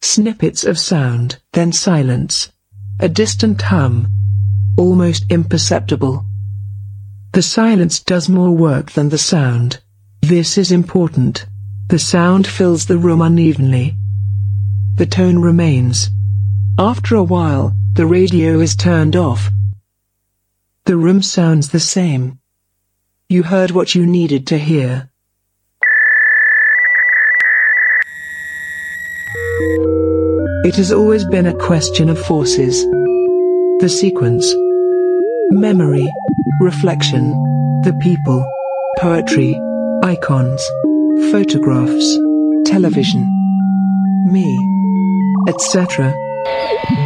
Snippets of sound, then silence. A distant hum. Almost imperceptible. The silence does more work than the sound. This is important. The sound fills the room unevenly. The tone remains. After a while, the radio is turned off. The room sounds the same. You heard what you needed to hear. It has always been a question of forces. The sequence. Memory. Reflection. The people. Poetry. Icons. Photographs. Television. Me. Etc.